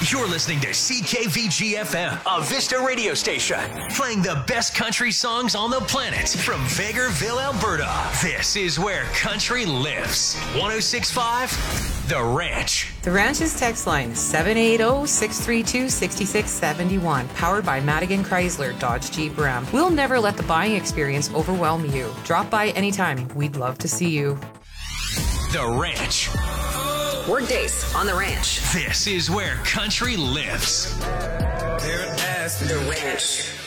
You're listening to CKVG-FM, a Vista radio station, playing the best country songs on the planet from Vegreville, Alberta. This is where country lives. 106.5, The Ranch. The Ranch's text line is 780-632-6671, powered by Madigan Chrysler, Dodge Jeep Ram. We'll never let the buying experience overwhelm you. Drop by anytime. We'd love to see you. The Ranch. Workdays on The Ranch. This is where country lives. The Ranch.